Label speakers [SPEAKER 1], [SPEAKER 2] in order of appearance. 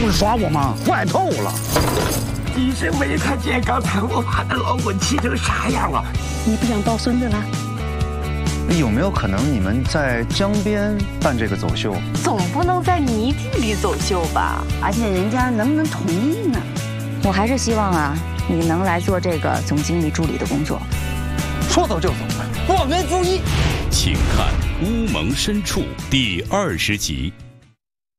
[SPEAKER 1] 就是耍我吗？坏透了！
[SPEAKER 2] 你是没看见刚才我把那老滚气成啥样了？
[SPEAKER 3] 你不想抱孙子了？
[SPEAKER 4] 有没有可能你们在江边办这个走秀？
[SPEAKER 5] 总不能在泥地里走秀吧？
[SPEAKER 3] 而且人家能不能同意呢？
[SPEAKER 6] 我还是希望啊，你能来做这个总经理助理的工作。
[SPEAKER 4] 说走就走，
[SPEAKER 2] 我们注意。
[SPEAKER 7] 请看《乌蒙深处》第20集。